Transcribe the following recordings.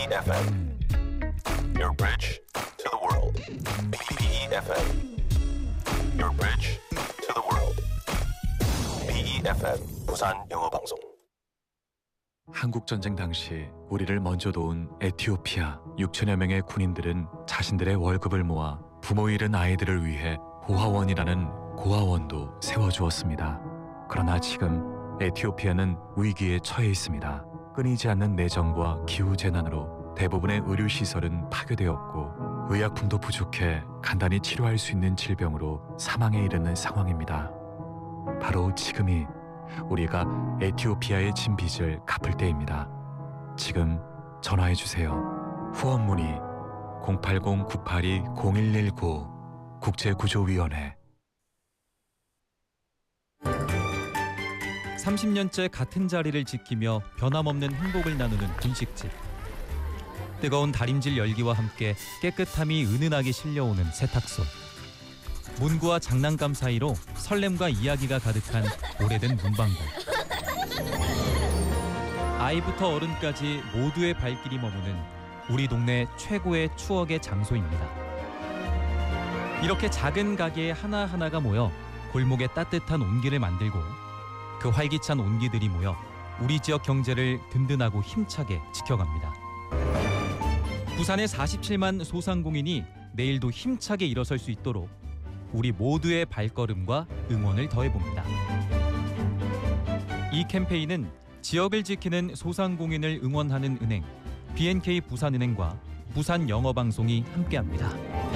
BEFM. Your bridge to the world. BEFM. Your bridge to the world. BEFM 부산 영어 방송. 한국 전쟁 당시 우리를 먼저 도운 에티오피아 6천여 명의 군인들은 자신들의 월급을 모아 부모 잃은 아이들을 위해 고아원이라는 고아원도 세워주었습니다. 그러나 지금 에티오피아는 위기에 처해 있습니다. 끊이지 않는 내전과 기후재난으로 대부분의 의료시설은 파괴되었고 의약품도 부족해 간단히 치료할 수 있는 질병으로 사망에 이르는 상황입니다. 바로 지금이 우리가 에티오피아의 진 빚을 갚을 때입니다. 지금 전화해주세요. 후원 문의 080-982-0119 국제구조위원회. 30년째 같은 자리를 지키며 변함없는 행복을 나누는 분식집. 뜨거운 다림질 열기와 함께 깨끗함이 은은하게 실려오는 세탁소. 문구와 장난감 사이로 설렘과 이야기가 가득한 오래된 문방구. 아이부터 어른까지 모두의 발길이 머무는 우리 동네 최고의 추억의 장소입니다. 이렇게 작은 가게 하나하나가 모여 골목에 따뜻한 온기를 만들고 그 활기찬 온기들이 모여 우리 지역 경제를 든든하고 힘차게 지켜갑니다. 부산의 47만 소상공인이 내일도 힘차게 일어설 수 있도록 우리 모두의 발걸음과 응원을 더해봅니다. 이 캠페인은 지역을 지키는 소상공인을 응원하는 은행 BNK 부산은행과 부산영어방송이 함께합니다.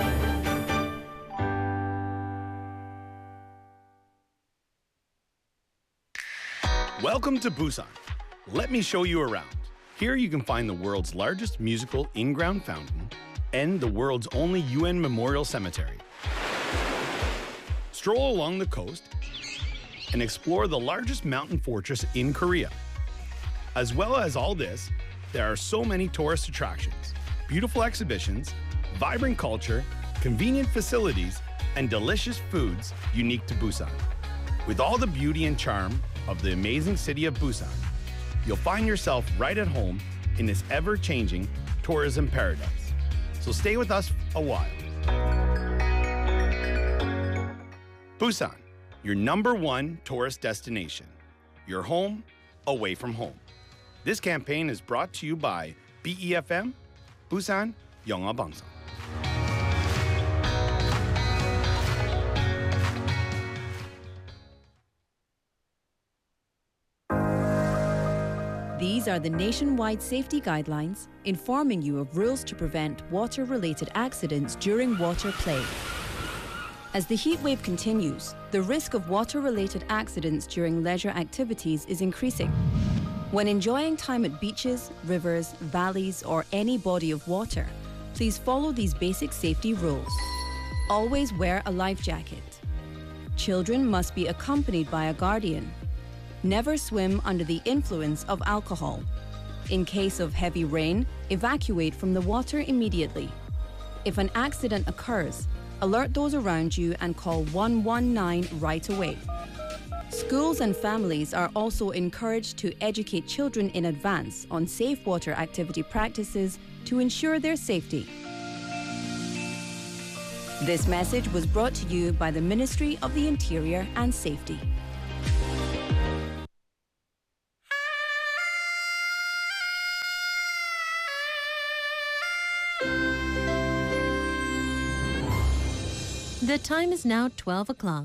Welcome to Busan. Let me show you around. Here you can find the world's largest musical in-ground fountain and the world's only UN memorial cemetery. Stroll along the coast and explore the largest mountain fortress in Korea. As well as all this, there are so many tourist attractions, beautiful exhibitions, vibrant culture, convenient facilities, and delicious foods unique to Busan. With all the beauty and charm of the amazing city of Busan, you'll find yourself right at home in this ever-changing tourism paradise. So stay with us a while. Busan, your #1 tourist destination. Your home, away from home. This campaign is brought to you by BEFM, Busan 영어 방송. These are the nationwide safety guidelines informing you of rules to prevent water-related accidents during water play. As the heat wave continues, the risk of water-related accidents during leisure activities is increasing. When enjoying time at beaches, rivers, valleys, or any body of water, please follow these basic safety rules. Always wear a life jacket. Children must be accompanied by a guardian. Never swim under the influence of alcohol. In case of heavy rain, evacuate from the water immediately. If an accident occurs, alert those around you and call 119 right away. Schools and families are also encouraged to educate children in advance on safe water activity practices to ensure their safety. This message was brought to you by the Ministry of the Interior and Safety. The time is now 12 o'clock.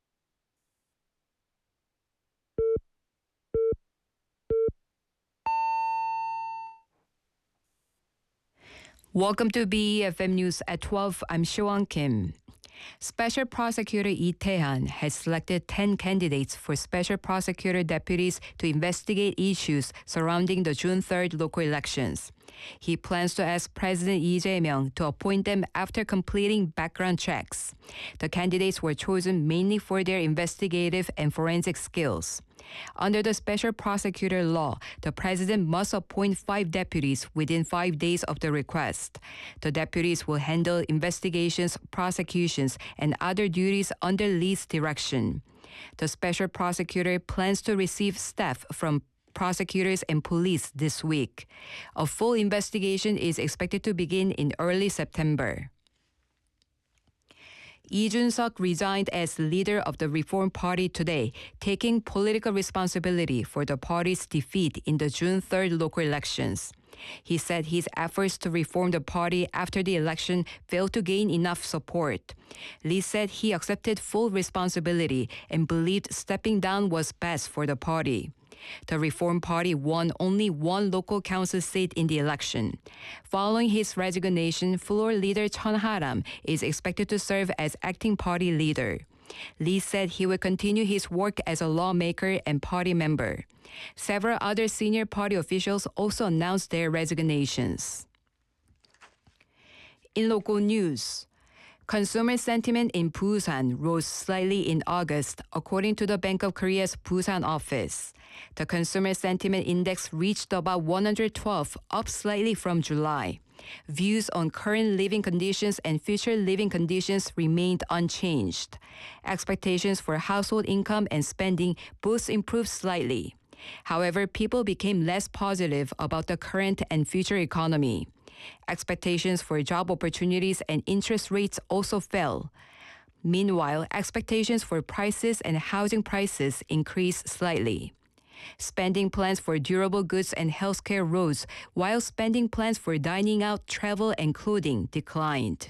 Welcome to BEFM News at 12. I'm Siwon Kim. Special Prosecutor Lee Tae-han has selected 10 candidates for Special Prosecutor deputies to investigate issues surrounding the June 3rd local elections. He plans to ask President Lee Jae-myung to appoint them after completing background checks. The candidates were chosen mainly for their investigative and forensic skills. Under the Special Prosecutor law, the president must appoint 5 deputies within 5 days of the request. The deputies will handle investigations, prosecutions, and other duties under Lee's direction. The Special Prosecutor plans to receive staff from prosecutors and police this week. A full investigation is expected to begin in early September. Lee Jun-suk resigned as leader of the Reform Party today, taking political responsibility for the party's defeat in the June 3rd local elections. He said his efforts to reform the party after the election failed to gain enough support. Lee said he accepted full responsibility and believed stepping down was best for the party. The Reform Party won only one local council seat in the election. Following his resignation, floor leader Chun Ha-ram is expected to serve as acting party leader. Lee said he will continue his work as a lawmaker and party member. Several other senior party officials also announced their resignations. In local news, consumer sentiment in Busan rose slightly in August, according to the Bank of Korea's Busan office. The consumer sentiment index reached about 112, up slightly from July. Views on current living conditions and future living conditions remained unchanged. Expectations for household income and spending both improved slightly. However, people became less positive about the current and future economy. Expectations for job opportunities and interest rates also fell. Meanwhile, expectations for prices and housing prices increased slightly. Spending plans for durable goods and healthcare rose, while spending plans for dining out, travel, and clothing declined.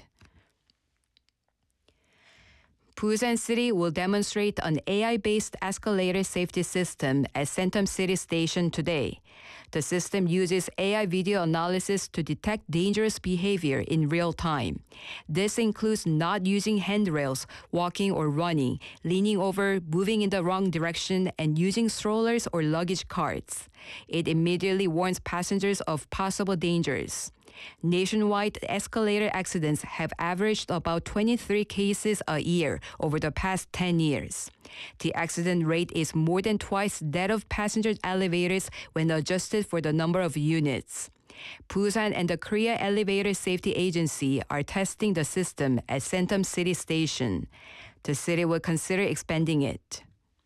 Busan City will demonstrate an AI-based escalator safety system at Centum City Station today. The system uses AI video analysis to detect dangerous behavior in real time. This includes not using handrails, walking or running, leaning over, moving in the wrong direction, and using strollers or luggage carts. It immediately warns passengers of possible dangers. Nationwide, escalator accidents have averaged about 23 cases a year over the past 10 years. The accident rate is more than twice that of passenger elevators when adjusted for the number of units. Busan and the Korea Elevator Safety Agency are testing the system at Centum City Station. The city will consider expanding it.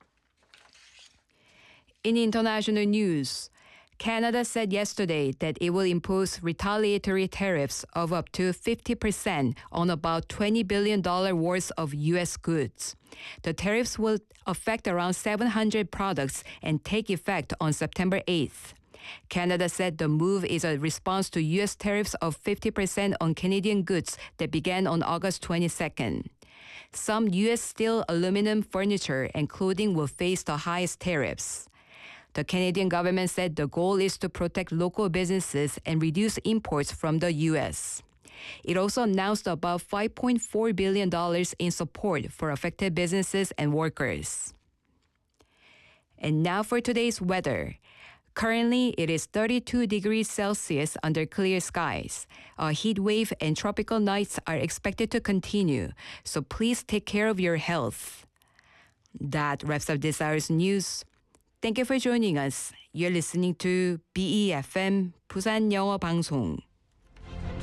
In international news, Canada said yesterday that it will impose retaliatory tariffs of up to 50% on about $20 billion worth of U.S. goods. The tariffs will affect around 700 products and take effect on September 8th. Canada said the move is a response to U.S. tariffs of 50% on Canadian goods that began on August 22nd. Some U.S. steel, aluminum, furniture, and clothing will face the highest tariffs. The Canadian government said the goal is to protect local businesses and reduce imports from the U.S. It also announced about $5.4 billion in support for affected businesses and workers. And now for today's weather. Currently, it is 32 degrees Celsius under clear skies. A heat wave and tropical nights are expected to continue, so please take care of your health. That wraps up this hour's news. Thank you for joining us. You're listening to BEFM 부산 영어 방송.